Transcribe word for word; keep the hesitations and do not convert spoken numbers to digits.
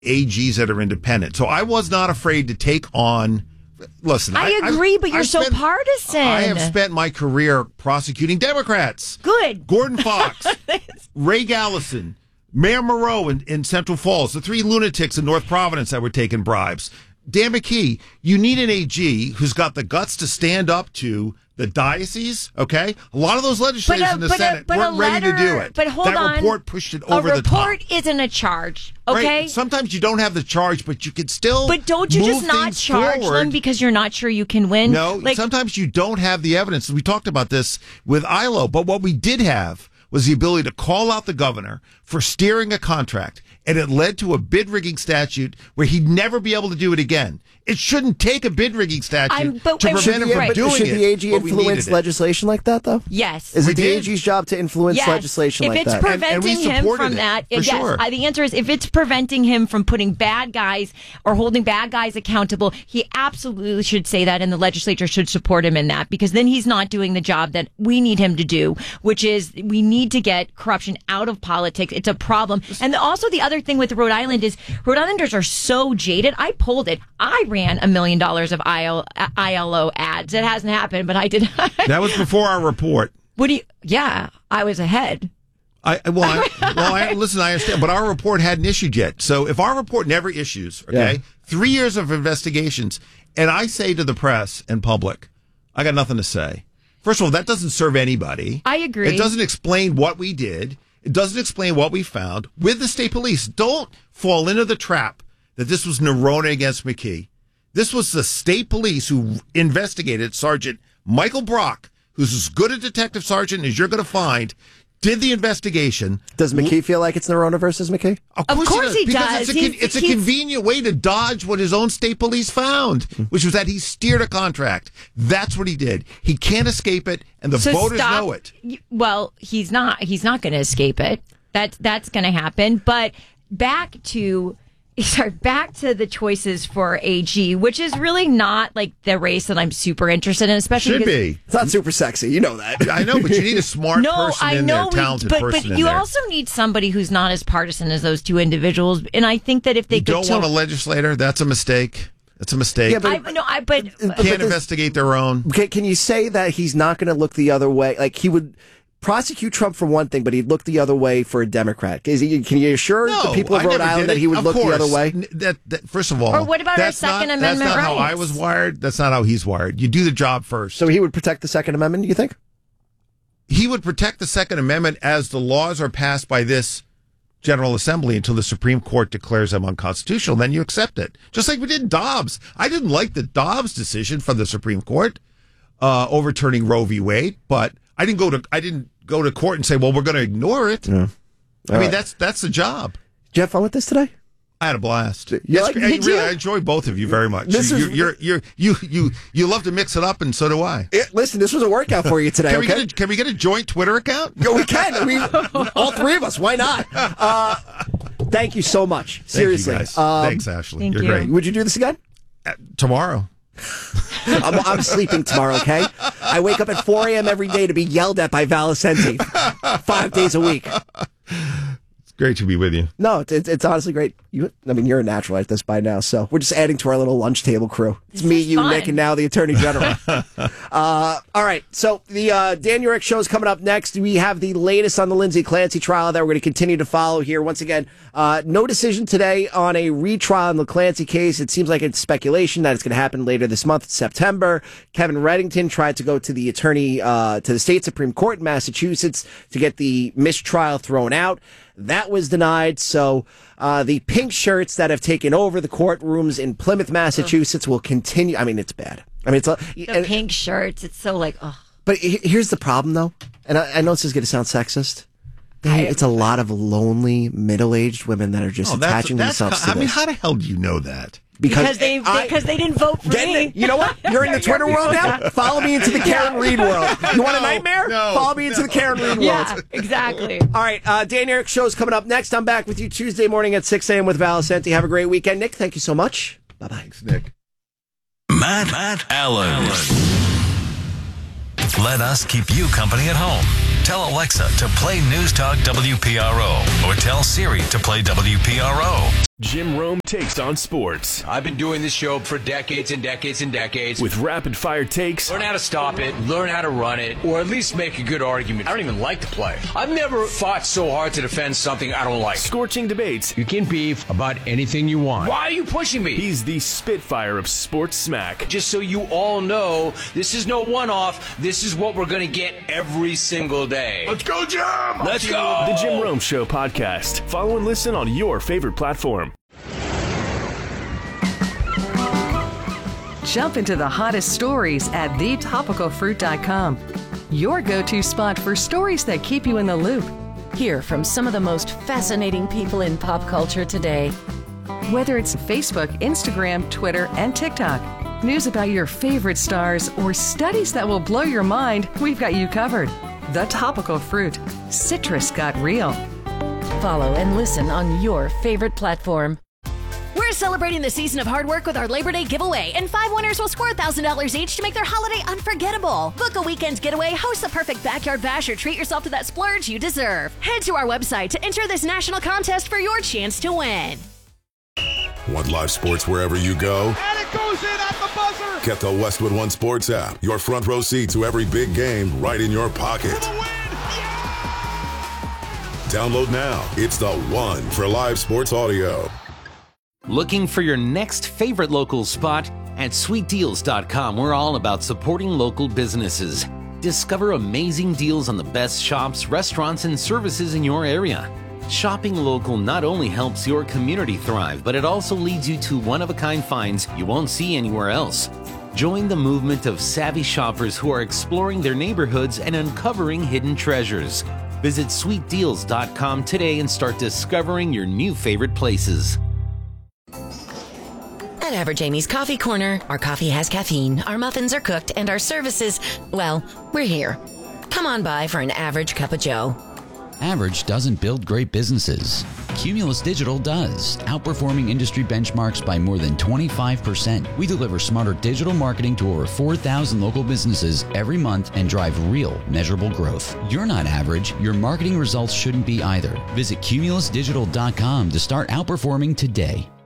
A Gs that are independent. So I was not afraid to take on. Listen, I, I agree, I've, but you're I've so spent, partisan. I have spent my career prosecuting Democrats. Good. Gordon Fox, Ray Gallison, Mayor Moreau in, in Central Falls, the three lunatics in North Providence that were taking bribes. Dan McKee, you need an A G who's got the guts to stand up to the diocese, okay? A lot of those legislators but a, in the but Senate a, weren't letter, ready to do it. But hold that on. That report pushed it over the top. A report isn't a charge, okay? Right. Sometimes you don't have the charge, but you can still But don't you move just not charge forward. them because you're not sure you can win? No, like, sometimes you don't have the evidence. We talked about this with I L O, but what we did have was the ability to call out the governor for steering a contract, and it led to a bid rigging statute where he'd never be able to do it again. It shouldn't take a bid rigging statute I'm, but, to prevent him from right. doing should it. the A G influence legislation like that, though? Yes. Is we it the did. A G's job to influence yes. legislation if like it's that? preventing And- and we him supported from it, that, for yes. sure. Uh, the answer is if it's preventing him from putting bad guys or holding bad guys accountable, he absolutely should say that, and the legislature should support him in that, because then he's not doing the job that we need him to do, which is we need to get corruption out of politics. It's a problem. And also the other thing with Rhode Island is Rhode Islanders are so jaded. I polled it. I ran a million dollars of I L O ads. It hasn't happened, but I did. That was before our report. What do you? Yeah, I was ahead. I well, I, well, I, listen. I understand, but our report hadn't issued yet. So if our report never issues, okay, Yeah. three years of investigations, and I say to the press and public, I got nothing to say. First of all, that doesn't serve anybody. I agree. It doesn't explain what we did. It doesn't explain what we found with the state police. Don't fall into the trap that this was Nerone against McKee. This was the state police who investigated Sergeant Michael Brock, who's as good a detective sergeant as you're going to find, did the investigation. Does McKee feel like it's Nerona versus McKee? Of Of course he because does. It's a, con- He's- it's a he's- convenient way to dodge what his own state police found, which was that he steered a contract. That's what he did. He can't escape it, and the So voters stop- know it. Well, he's not. He's not going to escape it. That's that's going to happen. But back to sorry, back to the choices for A G, which is really not like the race that I'm super interested in, especially Should because, be. It's not super sexy. You know that. I know, but you need a smart No, person I in know, there, we- talented but person but in you there. also need somebody who's not as partisan as those two individuals. And I think that if they you get don't to, want a legislator. That's a mistake. That's a mistake. Yeah, but- I, no, I but Can't this- investigate their own. Can, can you say that he's not going to look the other way? Like he would prosecute Trump for one thing, but he'd look the other way for a Democrat. Is he, can you assure No, the people of I Rhode never Island did that it. he would Of look the course. other way? N- That, that, first of all, Or what about our that's Second not, Amendment That's not how I rights? was wired. That's not how he's wired. You do the job first. So he would protect the Second Amendment, you think? He would protect the Second Amendment as the laws are passed by this General Assembly until the Supreme Court declares them unconstitutional. Then you accept it. Just like we did in Dobbs. I didn't like the Dobbs decision from the Supreme Court uh, overturning Roe v. Wade, but I didn't go to I didn't go to court and say, well, we're going to ignore it. Yeah. I mean, right. that's that's the job. Did you have fun with this today? I had a blast. You It's like- great. did really, you? I enjoy both of you very much. This you, is- you're, you're, you you you love to mix it up, and so do I. Eh, listen, this was a workout for you today, Can we okay? get a, can we get a joint Twitter account? Yeah, we can. I mean, all three of us. Why not? Uh, thank you so much. Seriously. Thank you guys. Um, Thanks, Ashley. thank You're you. great. Would you do this again? Uh, tomorrow. I'm, I'm sleeping tomorrow, okay? I wake up at four a.m. every day to be yelled at by Valicenti five days a week. It's great to be with you. No, it's, it's, it's honestly great. You, I mean, you're a natural at this by now, so we're just adding to our little lunch table crew. It's This me, is you, fun. Nick, and now the Attorney General. uh, all right, so the uh, Dan Urich show is coming up next. We have the latest on the Lindsay Clancy trial that we're going to continue to follow here. Once again, uh, no decision today on a retrial in the Clancy case. It seems like it's speculation that it's going to happen later this month, September. Kevin Reddington tried to go to the attorney, uh, to the state Supreme Court in Massachusetts to get the mistrial thrown out. That was denied. So uh, the pink shirts that have taken over the courtrooms in Plymouth, Massachusetts will continue. I mean, it's bad. I mean, it's a, the and- pink shirts. It's so like, oh. but he- here's the problem, though, and I, I know this is going to sound sexist. They- it's a lot of lonely, middle-aged women that are just Oh, that's- attaching that's- themselves to I mean, this. how the hell do you know that? Because they I- because they didn't vote for Getting me. it- you know what? You're in the Twitter world now. Follow me into the Karen Reed world. You want a No, nightmare? no, Follow me into no. the Karen Reed world. Yeah, exactly. All right, uh, Dan Urich show's coming up next. I'm back with you Tuesday morning at six a.m. with Valicenti. Have a great weekend. Nick, thank you so much. Bye-bye. Thanks, Nick. Matt, Matt Allen. Let us keep you company at home. Tell Alexa to play News Talk W P R O or tell Siri to play W P R O. Jim Rome takes on sports. I've been doing this show for decades and decades and decades. With rapid-fire takes. Learn how to stop it, learn how to run it, or at least make a good argument. I don't even like the play. I've never fought so hard to defend something I don't like. Scorching debates. You can beef about anything you want. Why are you pushing me? He's the Spitfire of sports smack. Just so you all know, this is no one-off. This is what we're going to get every single day. Let's go, Jim! Let's go! The Jim Rome Show podcast. Follow and listen on your favorite platform. Jump into the hottest stories at the topical fruit dot com. Your go-to spot for stories that keep you in the loop. Hear from some of the most fascinating people in pop culture today. Whether it's Facebook, Instagram, Twitter, and TikTok, news about your favorite stars, or studies that will blow your mind, we've got you covered. The Topical Fruit. Citrus got real. Follow and listen on your favorite platform. We're celebrating the season of hard work with our Labor Day giveaway, and five winners will score one thousand dollars each to make their holiday unforgettable. Book a weekend getaway, host the perfect backyard bash, or treat yourself to that splurge you deserve. Head to our website to enter this national contest for your chance to win. Want live sports wherever you go? And it goes in at the buzzer! Get the Westwood One Sports app. Your front row seat to every big game right in your pocket. For the win! Download now. It's the one for live sports audio. Looking for your next favorite local spot? At sweet deals dot com, we're all about supporting local businesses. Discover amazing deals on the best shops, restaurants, and services in your area. Shopping local not only helps your community thrive, but it also leads you to one-of-a-kind finds you won't see anywhere else. Join the movement of savvy shoppers who are exploring their neighborhoods and uncovering hidden treasures. Visit sweet deals dot com today and start discovering your new favorite places. At Average Amy's Coffee Corner, our coffee has caffeine, our muffins are cooked, and our services, well, we're here. Come on by for an average cup of joe. Average doesn't build great businesses. Cumulus Digital does, outperforming industry benchmarks by more than twenty-five percent. We deliver smarter digital marketing to over four thousand local businesses every month and drive real, measurable growth. You're not average. Your marketing results shouldn't be either. Visit cumulus digital dot com to start outperforming today.